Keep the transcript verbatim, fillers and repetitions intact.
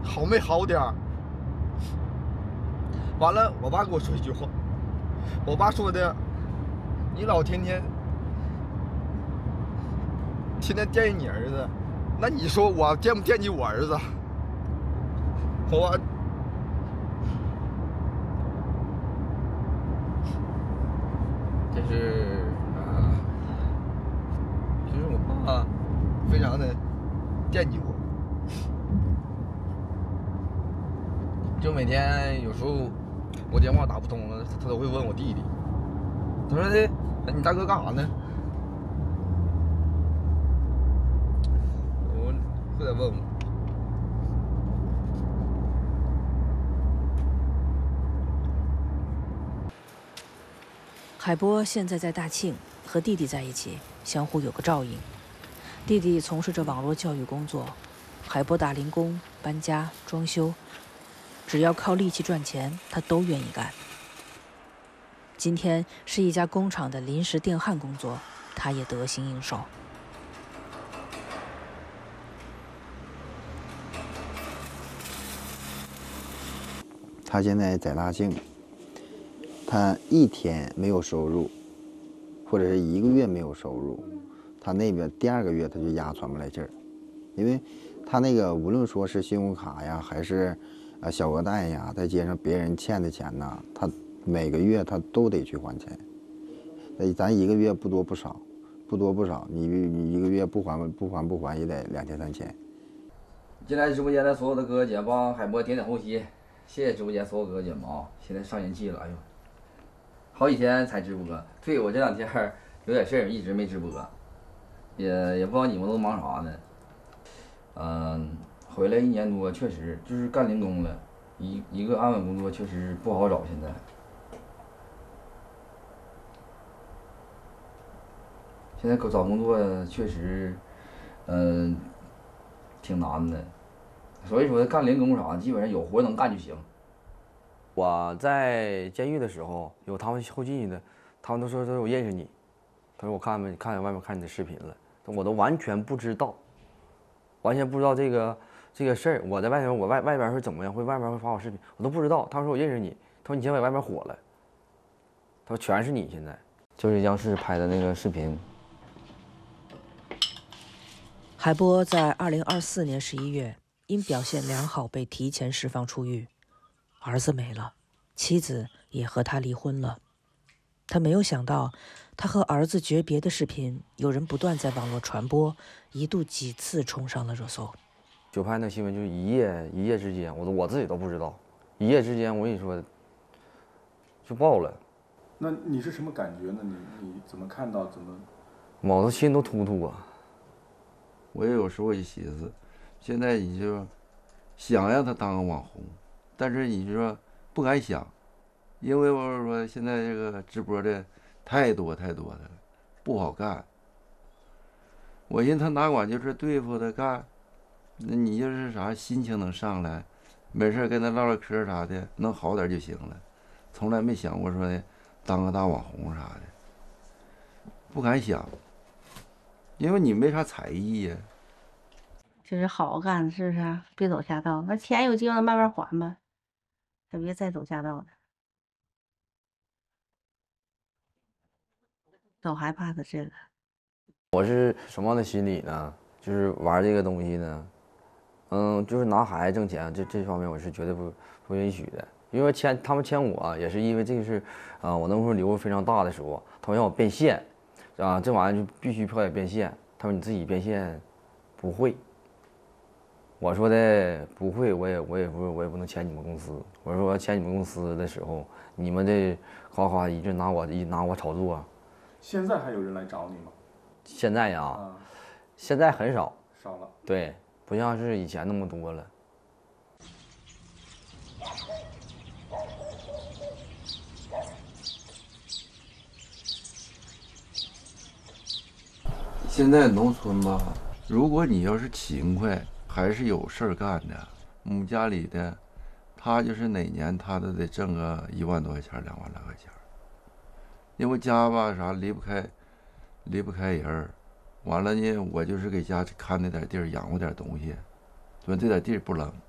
好没好点儿？完了，我爸给我说一句话，我爸说的，你老天天天天惦记你儿子，那你说我惦不惦记我儿子？我这是啊，就是我爸非常的惦记我，就每天有时候我电话打不通了，他都会问我弟弟，他说的，你大哥干啥呢？我会再问我。 海波现在在大庆，和弟弟在一起，相互有个照应。弟弟从事着网络教育工作，海波打零工、搬家、装修，只要靠力气赚钱，他都愿意干。今天是一家工厂的临时电焊工作，他也得心应手。 他现在在大庆，他一天没有收入，或者是一个月没有收入，他那边第二个月他就压喘不来劲儿，因为他那个无论说是信用卡呀，还是呃小额贷呀，再加上别人欠的钱呐，他每个月他都得去还钱。那咱一个月不多不少，不多不少，你你一个月不还不还不还也得两千三千。 进来直播间的所有的哥哥姐帮海波点点后期，谢谢直播间所有哥哥姐们啊！现在上人气了，哎呦，好几天才直播。对，我这两天有点事儿，一直没直播，也也不知道你们都忙啥呢。嗯，回来一年多，确实就是干零工了，一一个安稳工作确实不好找，现在。现在找工作确实，嗯，挺难的。所以说干零工啥，基本上有活能干就行。我在监狱的时候，有他们后进的，他们都说都我认识你，他说我看没看外面看你的视频了，我都完全不知道，完全不知道这个这个事儿。我在外面，我外外边会怎么样？会外面会发我视频，我都不知道。他说我认识你，他说你现在在外面火了，他说全是你现在，就是央视拍的那个视频。 海波在二零二四年十一月因表现良好被提前释放出狱，儿子没了，妻子也和他离婚了。他没有想到，他和儿子诀别的视频有人不断在网络传播，一度几次冲上了热搜。 九拍那新闻就是一夜一夜之间，我都我自己都不知道，一夜之间我跟你说就爆了。 那你是什么感觉呢？你你怎么看到？怎么？ 毛子心都突突啊！ 我也有时候也寻思，现在你就想让他当个网红，但是你说不敢想，因为我说现在这个直播的太多太多的了，不好干。我寻思他哪管就是对付他干，那你就是啥心情能上来，没事跟他唠唠嗑啥的，能好点就行了。从来没想过说的当个大网红啥的，不敢想。因为你没啥才艺呀， 就是好好干，是不是？别走下道，那钱有机会慢慢还吧，可别再走下道了。老害怕的这个。 我是什么样的心理呢？就是玩这个东西呢，嗯，就是拿孩子挣钱，这这方面我是绝对不不允许的。因为签他们签我、啊、也是因为这个是，啊、呃，我那会儿流非常大的时候，他们让我变现。啊，这玩意儿就必须漂演变现。他说你自己变现不会，我说的不会，我也我也不我也不能签你们公司。我说我要签你们公司的时候，你们这哗哗一直拿我一拿我炒作。 现在还有人来找你吗？ 现在呀， 啊、 现在很少， 少了。 对，不像是以前那么多了。 现在农村吧，如果你要是勤快，还是有事儿干的，我们家里的，他就是哪年他都得挣个一万多块钱，两万来块钱。因为家吧啥离不开，离不开人儿，完了呢，我就是给家看那点地儿，养活点东西，所以这点地儿不扔。